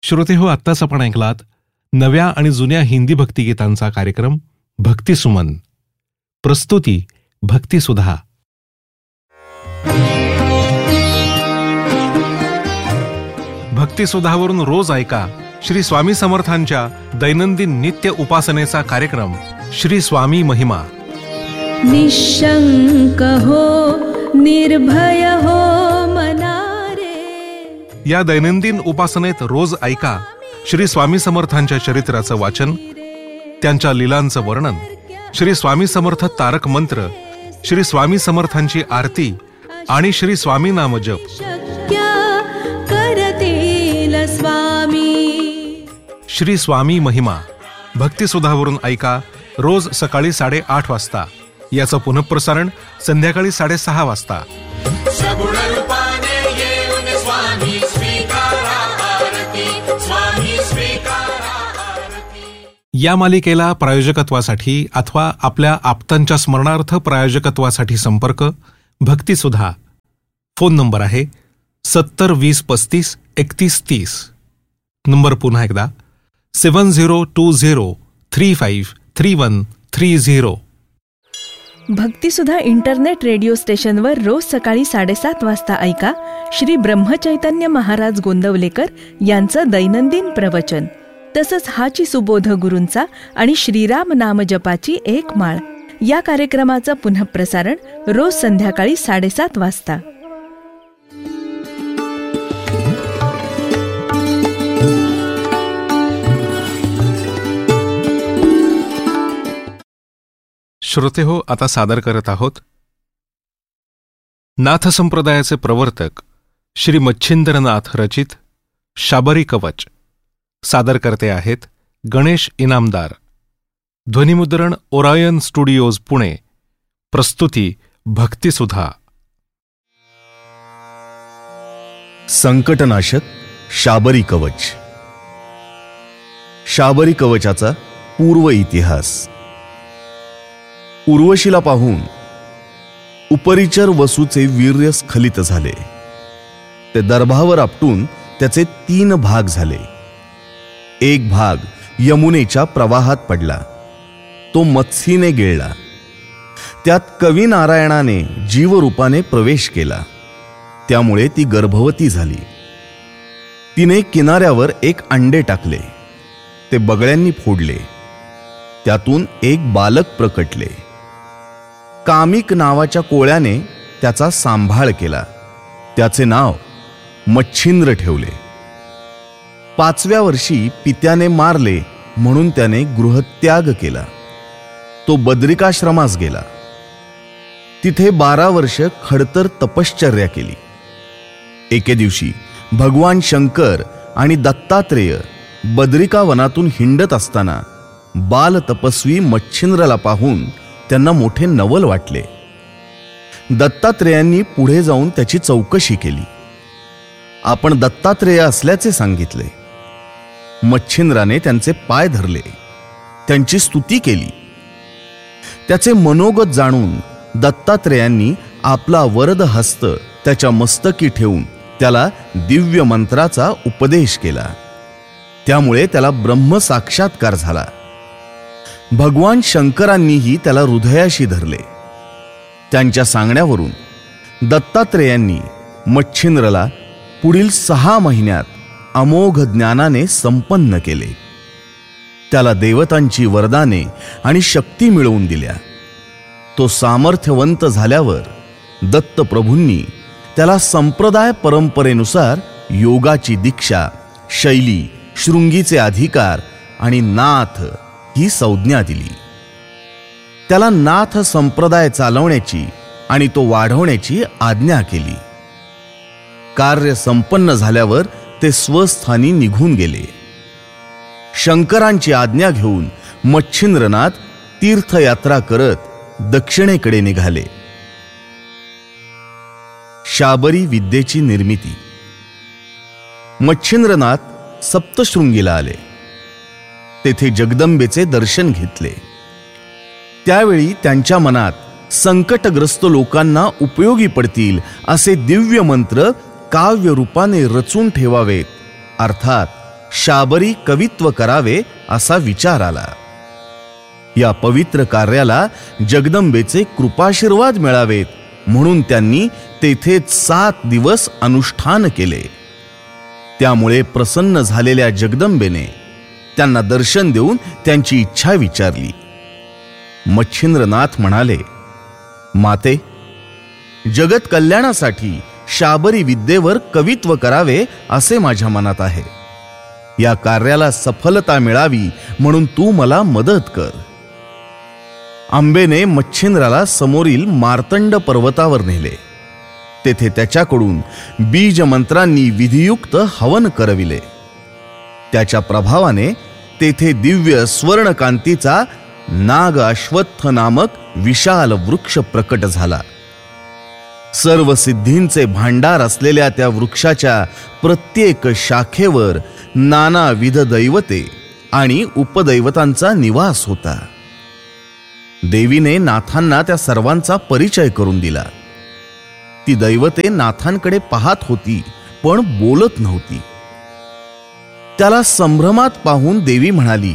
श्रोतेहो, आत्ताच आपण ऐकलात नव्या आणि जुन्या हिंदी भक्तिगीतांचा कार्यक्रम भक्तिसुमन. प्रस्तुती भक्तिसुधा. भक्तिसुधावरून रोज ऐका श्री स्वामी समर्थांच्या दैनंदिन नित्य उपासनेचा कार्यक्रम श्री स्वामी महिमा. निशंक हो, निर्भय हो मना रे. या दैनंदिन उपासनेत रोज ऐका श्री स्वामी समर्थांच्या चरित्राचं वाचन, त्यांच्या लीलांचं वर्णन, श्री स्वामी समर्थ तारक मंत्र, श्री स्वामी समर्थांची आरती आणि श्री स्वामी नाम जप. श्री स्वामी महिमा भक्तिसुधावरून ऐका रोज सकाळी 8:30 वाजता. याचं पुनःप्रसारण संध्याकाळी 6:30 वाजता. या मालिकेला प्रायोजकत्वासाठी अथवा आपल्या आप्तांच्या स्मरणार्थ प्रायोजकत्वासाठी संपर्क भक्तिसुधा. फोन नंबर आहे 70 20 35 31 30. नंबर पुन्हा एकदा 7020 35 31 30. भक्तिसुधा इंटरनेट रेडिओ स्टेशनवर रोज सकाळी 7:30 वाजता ऐका श्री ब्रह्मचैतन्य महाराज गोंदवलेकर यांचं दैनंदिन प्रवचन, तसंच हाची सुबोध गुरूंचा आणि श्रीराम नाम जपाची एक माळ या कार्यक्रमाचं पुनःप्रसारण रोज संध्याकाळी 7:30 वाजता. श्रोतेहो, आता सादर करत आहोत नाथ संप्रदायाचे प्रवर्तक श्री मच्छिंद्रनाथ रचित शाबरी कवच. सादर करते आहेत गणेश इनामदार. ध्वनिमुद्रण ओरायन स्टुडिओज पुणे. प्रस्तुती भक्तिसुधा. संकटनाशक शाबरी कवच. शाबरी कवचाचा पूर्व इतिहास. उर्वशीला पाहून उपरिचर वसूचे वीर्य स्खलित झाले. ते दर्भावर आपटून त्याचे 3 भाग झाले. एक भाग यमुनेच्या प्रवाहात पडला. तो मत्सीने गिळला. त्यात कवी नारायणाने जीवरूपाने प्रवेश केला. त्यामुळे ती गर्भवती झाली. तिने किनाऱ्यावर एक अंडे टाकले. ते बगळ्यांनी फोडले. त्यातून एक बालक प्रकटले. कामिक नावाच्या कोळ्याने त्याचा सांभाळ केला. त्याचे नाव मच्छिंद्र ठेवले. 5व्या वर्षी पित्याने मारले म्हणून त्याने गृहत्याग केला. तो बद्रिकाश्रमास गेला. तिथे 12 वर्ष खडतर तपश्चर्या केली. एके दिवशी भगवान शंकर आणि दत्तात्रेय बद्रिका वनातून हिंडत असताना बाल तपस्वी मच्छिंद्रला पाहून त्यांना मोठे नवल वाटले. दत्तात्रेयांनी पुढे जाऊन त्याची चौकशी केली. आपण दत्तात्रेय असल्याचे सांगितले. मच्छिंद्राने त्यांचे पाय धरले. त्यांची स्तुती केली. त्याचे मनोगत जाणून दत्तात्रेयांनी आपला वरद हस्त त्याच्या मस्तकी ठेवून त्याला दिव्य मंत्राचा उपदेश केला. त्यामुळे त्याला ब्रह्म साक्षात्कार झाला. भगवान शंकरांनीही त्याला हृदयाशी धरले. त्यांच्या सांगण्यावरून दत्तात्रेयांनी मच्छिंद्रला पुढील 6 महिन्यात अमोघ ज्ञानाने संपन्न केले. त्याला देवतांची वरदाने आणि शक्ती मिळवून दिल्या. तो सामर्थ्यवंत झाल्यावर दत्तप्रभूंनी त्याला संप्रदाय परंपरेनुसार योगाची दीक्षा, शैली, शृंगीचे अधिकार आणि नाथ ही संज्ञा दिली. त्याला नाथ संप्रदाय चालवण्याची आणि तो वाढवण्याची आज्ञा केली. कार्य संपन्न झाल्यावर ते स्वस्थानी निघून गेले. शंकरांची आज्ञा घेऊन मच्छिंद्रनाथ तीर्थयात्रा करत दक्षिणेकडे निघाले. शाबरी विद्येची निर्मिती. मच्छिंद्रनाथ सप्तशृंगीला आले. तेथे जगदंबेचे दर्शन घेतले. त्यावेळी त्यांच्या मनात संकटग्रस्त लोकांना उपयोगी पडतील असे दिव्य मंत्र काव्य रूपाने रचून ठेवावेत, अर्थात शाबरी कवित्व करावे असा विचार आला. या पवित्र कार्याला जगदंबेचे कृपाशीर्वाद मिळावेत म्हणून त्यांनी तेथेच 7 दिवस अनुष्ठान केले. त्यामुळे प्रसन्न झालेल्या जगदंबेने त्यांना दर्शन देऊन त्यांची इच्छा विचारली. मच्छिंद्रनाथ म्हणाले, माते, जगत कल्याणासाठी शाबरी विद्येवर कवित्व करावे असे माझ्या मनात आहे. या कार्याला सफलता मिळावी म्हणून तू मला मदत कर. आंबेने मच्छिंद्राला समोरील मार्तंड पर्वतावर नेले. तेथे त्याच्याकडून बीज मंत्रांनी विधियुक्त हवन करविले. त्याच्या प्रभावाने तेथे दिव्य स्वर्णकांतीचा नाग अश्वत्थ नामक विशाल वृक्ष प्रकट झाला. सर्व सिद्धींचे भांडार असलेल्या त्या वृक्षाच्या प्रत्येक शाखेवर नानाविध दैवते आणि उपदैवतांचा निवास होता. देवीने नाथांना त्या सर्वांचा परिचय करून दिला. ती दैवते नाथांकडे पाहत होती पण बोलत नव्हती. त्याला संभ्रमात पाहून देवी म्हणाली,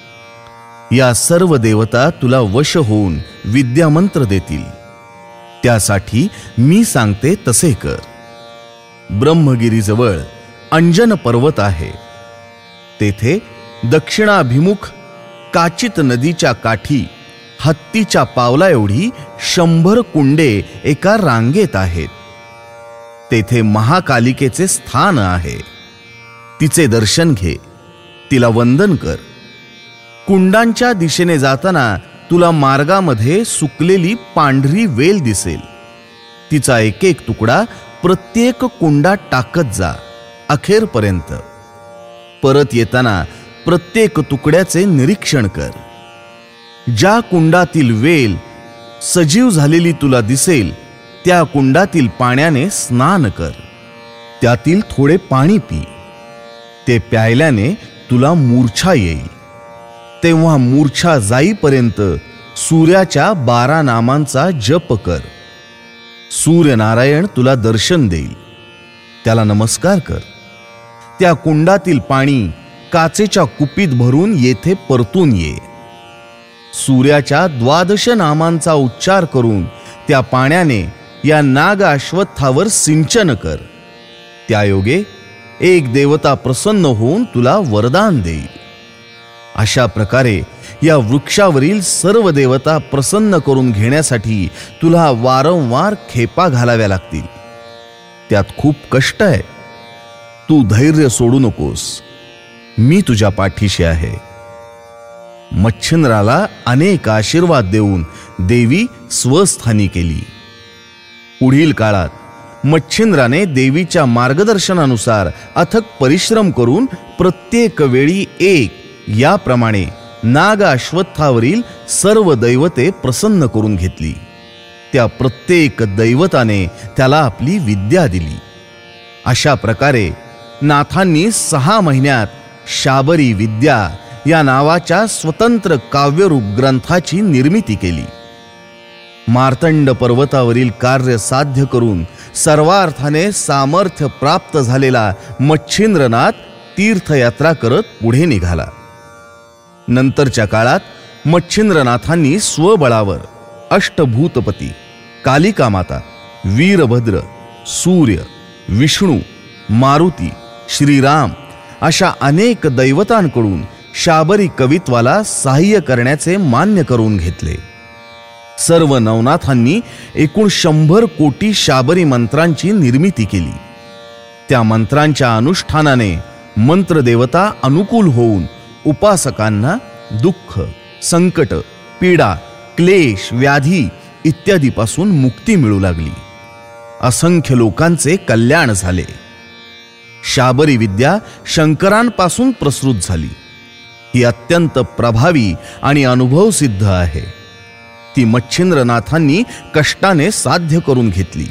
या सर्व देवता तुला वश होऊन विद्यामंत्र देतील. त्यासाठी मी सांगते तसे कर. ब्रह्मगिरीजवळ अंजन पर्वत आहे. तेथे दक्षिणाभिमुख काचित नदीच्या काठी हत्तीच्या पावला एवढी 100 कुंडे एका रांगेत आहेत. तेथे महाकालिकेचे स्थान आहे. तिचे दर्शन घे, तिला वंदन कर. कुंडांच्या दिशेने जाताना तुला मार्गामध्ये सुकलेली पांढरी वेल दिसेल. तिचा एक एक तुकडा प्रत्येक कुंडात टाकत जा अखेरपर्यंत. परत येताना प्रत्येक तुकड्याचे निरीक्षण कर. ज्या कुंडातील वेल सजीव झालेली तुला दिसेल त्या कुंडातील पाण्याने स्नान कर. त्यातील थोडे पाणी पी. ते प्यायल्याने तुला मूर्छा येईल. तेव्हा मूर्छा जाईपर्यंत सूर्याच्या 12 नामांचा जप कर. सूर्यनारायण तुला दर्शन देईल. त्याला नमस्कार कर. त्या कुंडातील पाणी काचेच्या कुपीत भरून येथे परतून ये. सूर्याच्या 12 नामांचा उच्चार करून त्या पाण्याने या नाग अश्वत्थावर सिंचन कर. त्यायोगे एक देवता प्रसन्न होऊन तुला वरदान देईल. अशा प्रकारे या वृक्षावरील सर्व देवता प्रसन्न करून घेण्यासाठी तुला वारंवार खेपा घालाव्या लागतील. त्यात खूप कष्ट आहे. तू धैर्य सोडू नकोस. मी तुझ्या पाठीशी आहे. मच्छिंद्राला अनेक आशीर्वाद देऊन देवी स्वस्थानी केली. पुढील काळात मच्छिंद्राने देवीच्या मार्गदर्शनानुसार अथक परिश्रम करून प्रत्येक वेळी एक याप्रमाणे नाग अश्वत्थावरील सर्व दैवते प्रसन्न करून घेतली. त्या प्रत्येक दैवताने त्याला आपली विद्या दिली. अशा प्रकारे नाथांनी 6 महिन्यात शाबरी विद्या या नावाच्या स्वतंत्र काव्यरूप ग्रंथाची निर्मिती केली. मार्तंड पर्वतावरील कार्य साध्य करून सर्वार्थाने सामर्थ्य प्राप्त झालेला मच्छिंद्रनाथ तीर्थयात्रा करत पुढे निघाला. नंतरच्या काळात मच्छिंद्रनाथांनी स्वबळावर अष्टभूतपती, कालिका माता, वीरभद्र, सूर्य, विष्णू, मारुती, श्रीराम अशा अनेक दैवतांकडून शाबरी कवित्वाला सहाय्य करण्याचे मान्य करून घेतले. सर्व नवनाथांनी एकूण 100 कोटी शाबरी मंत्रांची निर्मिती केली. त्या मंत्रांच्या अनुष्ठानाने मंत्रदेवता अनुकूल होऊन उपासकांना दुःख, संकट, पीडा, क्लेश, व्याधी इत्यादीपासून मुक्ती मिळू लागली. असंख्य लोकांचे कल्याण झाले. शाबरी विद्या शंकरांपासून प्रसृत झाली. ही अत्यंत प्रभावी आणि अनुभवसिद्ध आहे. ती मच्छिंद्रनाथांनी कष्टाने साध्य करून घेतली.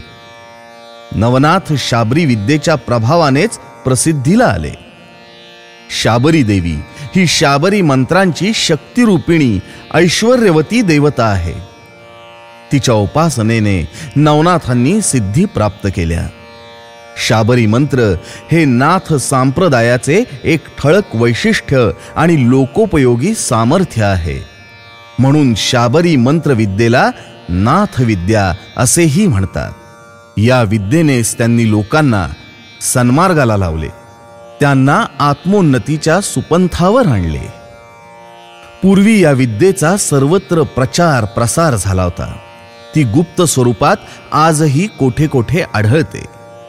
नवनाथ शाबरी विद्येच्या प्रभावानेच प्रसिद्धीला आले. शाबरी देवी ही शाबरी मंत्रांची शक्तिरूपिणी ऐश्वर्यवती देवता आहे. तिच्या उपासनेने नवनाथांनी सिद्धी प्राप्त केल्या. शाबरी मंत्र हे नाथ संप्रदायाचे एक ठळक वैशिष्ट्य आणि लोकोपयोगी सामर्थ्य आहे. म्हणून शाबरी मंत्र विद्येला नाथ विद्या असेही म्हणतात. या विद्येनेच त्यांनी लोकांना सन्मार्गाला लावले, त्यांना आत्मोन्नतीच्या सुपंथावर आणले. पूर्वी या विद्येचा सर्वत्र प्रचार प्रसार झाला होता. ती गुप्त स्वरूपात आजही कोठे कोठे आढळते.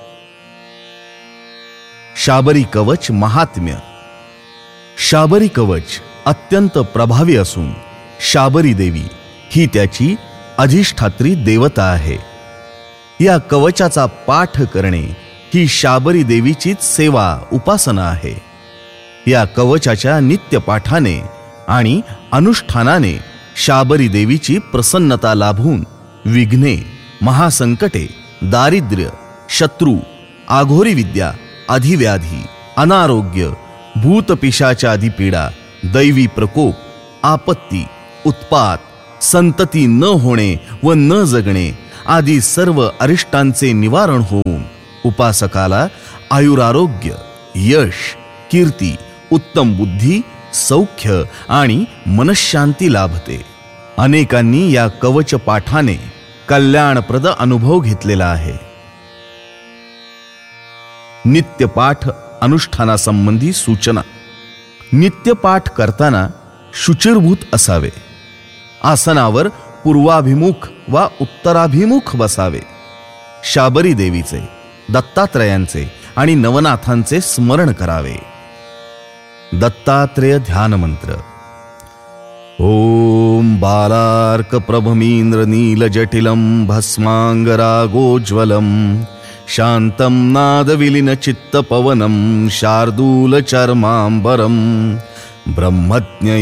शाबरी कवच महात्म्य. शाबरी कवच अत्यंत प्रभावी असून शाबरी देवी ही त्याची अधिष्ठात्री देवता आहे. या कवचाचा पाठ करणे ही शाबरी देवीचीच सेवा उपासना आहे. या कवचाच्या नित्य पाठाने आणि अनुष्ठानाने शाबरी देवीची प्रसन्नता लाभून विघ्ने, महासंकटे, दारिद्र्य, शत्रू, आघोरी विद्या, अधिव्याधी, अनारोग्य, भूतपिशाचादी पीडा, दैवी प्रकोप, आपत्ती, उत्पात, संतती न होणे व न जगणे आदी सर्व अरिष्टांचे निवारण होऊन उपासकाला आयुरारोग्य, यश, कीर्ती, उत्तम बुद्धी, सौख्य आणि मनःशांती लाभते. अनेकांनी या कवच पाठाने कल्याणप्रद अनुभव घेतलेला आहे. नित्यपाठ अनुष्ठानासंबंधी सूचना. नित्यपाठ करताना शुचिर्भूत असावे. आसनावर पूर्वाभिमुख वा उत्तराभिमुख बसावे. शाबरी देवीचे, दत्तात्रयांचे आणि नवनाथांचे स्मरण करावे. दत्तात्रेय ध्यान मंत्र. ओम बालार्क प्रभमींद्र नील जटिलम भस्मांगरागोज्वलम शांतं नादविलीन चित्त पवनं शार्दूल चर्मांबरम ब्रह्मज्ञ